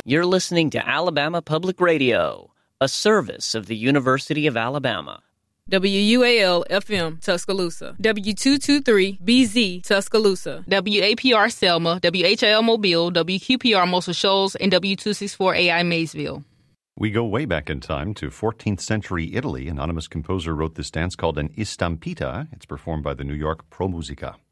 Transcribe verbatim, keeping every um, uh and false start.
You're listening to Alabama Public Radio, a service of the University of Alabama. W U A L F M Tuscaloosa, W two twenty-three B Z Tuscaloosa, W A P R Selma, W H I L Mobile, W Q P R Muscle Shoals, and W two sixty-four A I Maysville. We go way back in time to fourteenth century Italy. Anonymous composer wrote this dance called an istampita. It's performed by the New York Pro Musica.